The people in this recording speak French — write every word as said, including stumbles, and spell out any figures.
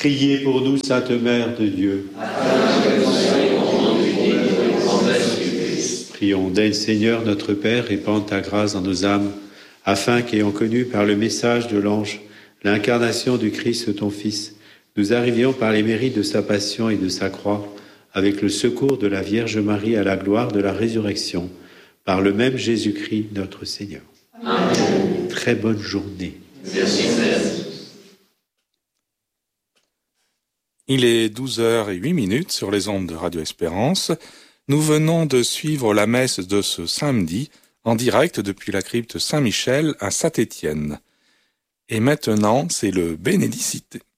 Priez pour nous, Sainte Mère de Dieu. Prions, donne Seigneur notre Père, répande ta grâce dans nos âmes, afin qu'ayant connu par le message de l'ange l'incarnation du Christ ton Fils, nous arrivions par les mérites de sa passion et de sa croix, avec le secours de la Vierge Marie à la gloire de la résurrection, par le même Jésus-Christ notre Seigneur. Amen. Très bonne journée. Merci, Père. Il est douze heures zéro huit minutes sur les ondes de Radio Espérance. Nous venons de suivre la messe de ce samedi en direct depuis la crypte Saint-Michel à Saint-Étienne. Et maintenant, c'est le Bénédicité.